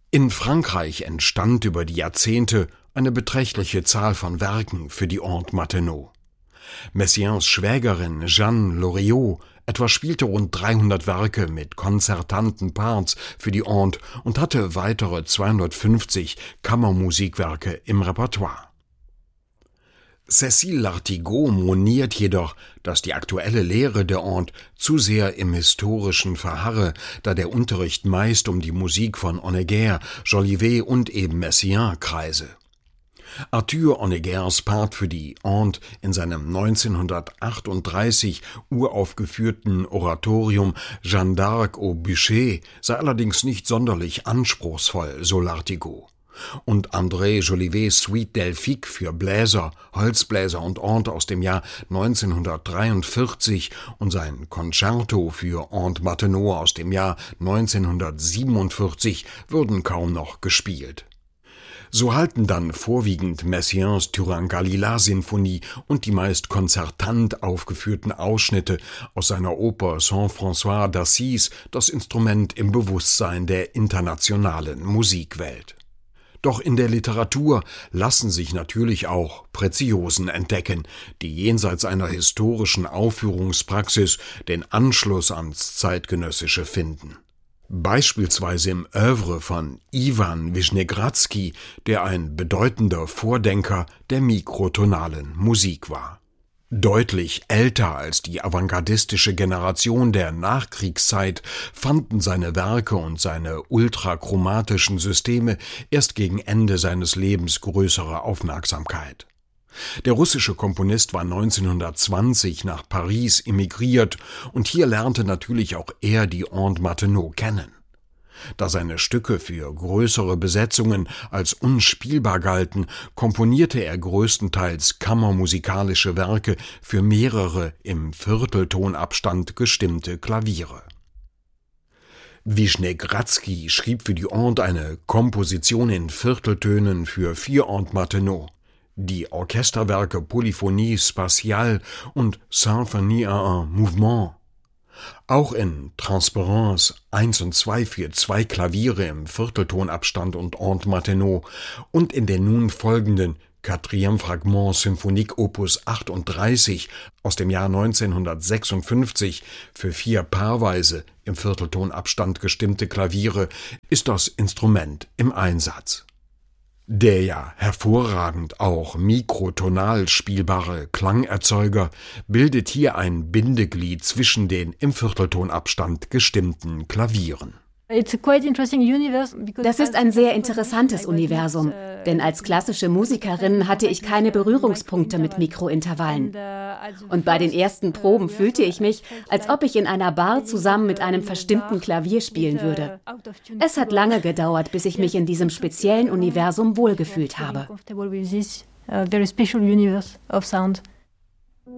In Frankreich entstand über die Jahrzehnte eine beträchtliche Zahl von Werken für die Horn Martenot. Messiaens Schwägerin Jeanne Loriot etwa spielte rund 300 Werke mit konzertanten Parts für die Horn und hatte weitere 250 Kammermusikwerke im Repertoire. Cécile Lartigot moniert jedoch, dass die aktuelle Lehre der Horn zu sehr im Historischen verharre, da der Unterricht meist um die Musik von Honegger, Jolivet und eben Messiaen kreise. Arthur Honeggers Part für die Horn in seinem 1938 uraufgeführten Oratorium Jeanne d'Arc au Bûcher sei allerdings nicht sonderlich anspruchsvoll, so Lartigot. Und André Jolivets Suite Delphique für Bläser, Holzbläser und Horn aus dem Jahr 1943 und sein Concerto für Horn Martenot aus dem Jahr 1947 würden kaum noch gespielt. So halten dann vorwiegend Messiaens Turangalila-Sinfonie und die meist konzertant aufgeführten Ausschnitte aus seiner Oper Saint-François d'Assise das Instrument im Bewusstsein der internationalen Musikwelt. Doch in der Literatur lassen sich natürlich auch Preziosen entdecken, die jenseits einer historischen Aufführungspraxis den Anschluss ans Zeitgenössische finden. Beispielsweise im Œuvre von Iwan Wischnegradsky, der ein bedeutender Vordenker der mikrotonalen Musik war. Deutlich älter als die avantgardistische Generation der Nachkriegszeit fanden seine Werke und seine ultrachromatischen Systeme erst gegen Ende seines Lebens größere Aufmerksamkeit. Der russische Komponist war 1920 nach Paris emigriert und hier lernte natürlich auch er die Horn Martenot kennen. Da seine Stücke für größere Besetzungen als unspielbar galten, komponierte er größtenteils kammermusikalische Werke für mehrere im Vierteltonabstand gestimmte Klaviere. Wischnegradsky schrieb für die Horn eine Komposition in Vierteltönen für 4 Horn Martenot. Die Orchesterwerke Polyphonie spatiale und Symphonie à un mouvement. Auch in Transparence 1 und 2 für 2 Klaviere im Vierteltonabstand und Horn Martenot und in den nun folgenden Quatrième Fragment Symphonique Opus 38 aus dem Jahr 1956 für 4 paarweise im Vierteltonabstand gestimmte Klaviere ist das Instrument im Einsatz. Der ja hervorragend auch mikrotonal spielbare Klangerzeuger bildet hier ein Bindeglied zwischen den im Vierteltonabstand gestimmten Klavieren. Das ist ein sehr interessantes Universum, denn als klassische Musikerin hatte ich keine Berührungspunkte mit Mikrointervallen. Und bei den ersten Proben fühlte ich mich, als ob ich in einer Bar zusammen mit einem verstimmten Klavier spielen würde. Es hat lange gedauert, bis ich mich in diesem speziellen Universum wohlgefühlt habe.